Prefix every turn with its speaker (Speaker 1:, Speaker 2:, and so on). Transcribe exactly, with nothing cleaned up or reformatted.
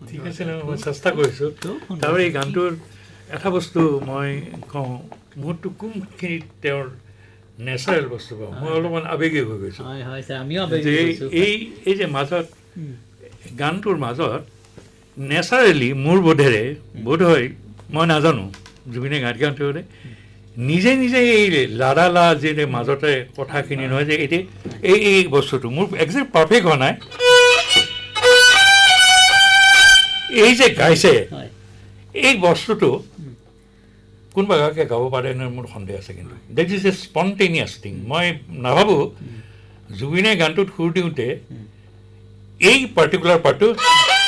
Speaker 1: ঠিক আছে মই চেষ্টা কৰিছোঁ তাৰপৰা এই গানটোৰ এটা বস্তু মই কওঁ মোৰতো কোনখিনিত তেওঁৰ নেচাৰেল বস্তু পাওঁ মই অলপমান আৱেগিক হৈ গৈছোঁ এই এই যে মাজত গানটোৰ মাজত নেচাৰেলি মোৰ বোধেৰে বোধ হয় মই নাজানো জুবিনে গান গাওঁতে নিজে নিজে এই লাডালা যে মাজতে কথাখিনি নহয় যে এতিয়া এই এই বস্তুটো মোৰ একজেক্ট পাৰফেক্ট হোৱা নাই এই যে গাইছে এই বস্তুটো কোনোবা গাকে গাব পাৰে নে মোৰ সন্দেহ আছে কিন্তু দেট ইজ এ স্পণ্টেনিয়াছ থিং মই নাভাবোঁ জুবিনে গানটোত সুৰ দিওঁতে এই পাৰ্টিকুলাৰ পাৰ্টটো